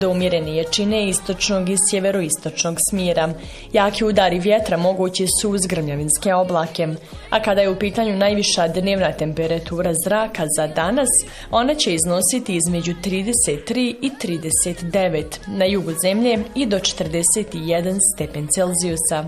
do umjerene jačine istočnog i sjeveroistočnog smjera. Jaki udari vjetra mogući su uz grmljavinske oblake. A kada je u pitanju najviša dnevna temperatura zraka za danas, ona će iznositi između 33 i 39, na jugu zemlje i do 41 stepen Celzijusa.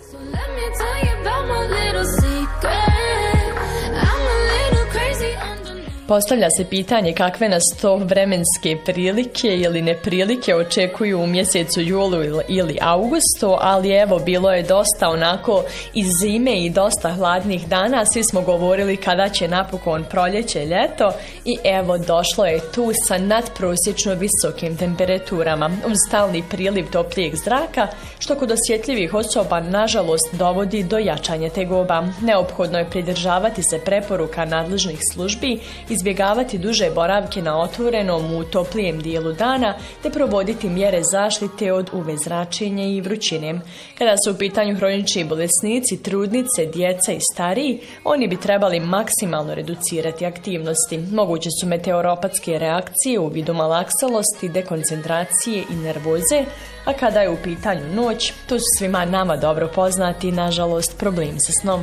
Postavlja se pitanje kakve nas to vremenske prilike ili neprilike očekuju u mjesecu julu ili augustu, ali evo bilo je dosta onako i zime i dosta hladnih dana, svi smo govorili kada će napokon proljeće, ljeto i evo došlo je tu sa nadprosječno visokim temperaturama uz stalni priliv toplijeg zraka, što kod osjetljivih osoba nažalost dovodi do jačanja tegoba. Neophodno je pridržavati se preporuka nadležnih službi, izbjegavati duže boravke na otvorenom u toplijem dijelu dana te provoditi mjere zaštite od UV zračenja i vrućine. Kada su u pitanju hronični bolesnici, trudnice, djeca i stariji, oni bi trebali maksimalno reducirati aktivnosti. Moguće su meteoropatske reakcije u vidu malaksalosti, dekoncentracije i nervoze, a kada je u pitanju noć, tu su svima nama dobro poznati, nažalost, problemi sa snom.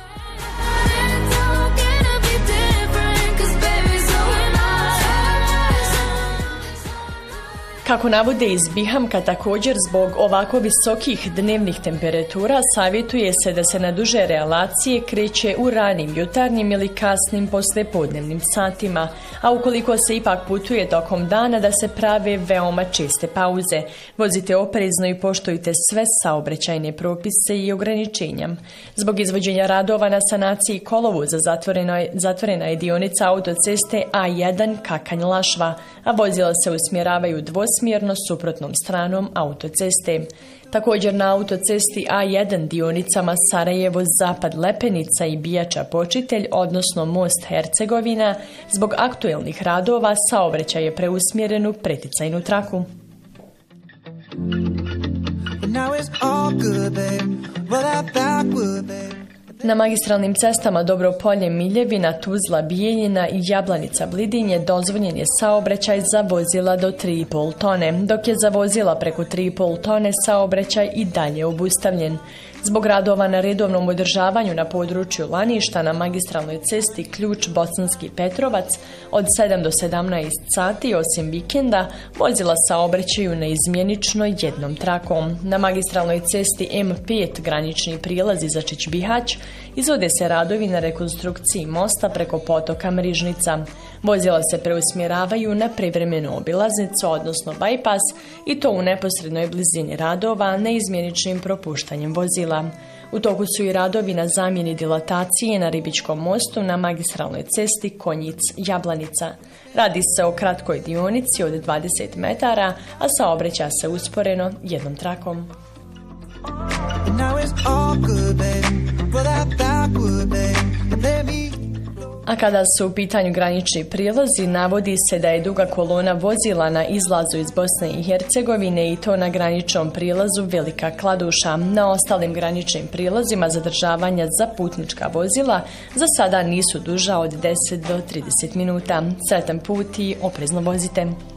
Kako navode iz Bihamka, također zbog ovako visokih dnevnih temperatura savjetuje se da se na duže relacije kreće u ranim jutarnjim ili kasnim poslijepodnevnim satima, a ukoliko se ipak putuje tokom dana da se prave veoma česte pauze. Vozite oprezno i poštujte sve saobraćajne propise i ograničenja. Zbog izvođenja radova na sanaciji kolovoza zatvorena je dionica autoceste A1 Kakanj-Lašva, a vozila se usmjeravaju dvosmjerno suprotnom stranom autoceste. Također na autocesti A1 dionicama Sarajevo-Zapad Lepenica i Bijača-Počitelj, odnosno Most Hercegovina, zbog aktuelnih radova saobraćaj je preusmjeren u preticajnu traku. Na magistralnim cestama Dobropolje, Miljevina, Tuzla, Bijeljina i Jablanica, Blidinje dozvoljen je saobraćaj za vozila do 3,5 tone, dok je za vozila preko 3,5 tone saobraćaj i dalje obustavljen. Zbog radova na redovnom održavanju na području Laništa na magistralnoj cesti Ključ Bosanski Petrovac od 7 do 17 sati, osim vikenda, vozila saobraćaju neizmjenično jednom trakom. Na magistralnoj cesti M5 granični prilaz Izačić-Bihać izvode se radovi na rekonstrukciji mosta preko potoka Mrižnica. Vozila se preusmjeravaju na privremenu obilaznicu, odnosno bajpas, i to u neposrednoj blizini radova neizmjeničnim propuštanjem vozila. U toku su i radovi na zamjeni dilatacije na Ribičkom mostu na magistralnoj cesti Konjic-Jablanica. Radi se o kratkoj dionici od 20 metara, a saobraća se usporeno jednom trakom. A kada su u pitanju granični prilazi, navodi se da je duga kolona vozila na izlazu iz Bosne i Hercegovine i to na graničnom prilazu Velika Kladuša. Na ostalim graničnim prilazima zadržavanja za putnička vozila za sada nisu duža od 10 do 30 minuta. Sretan put i oprezno vozite.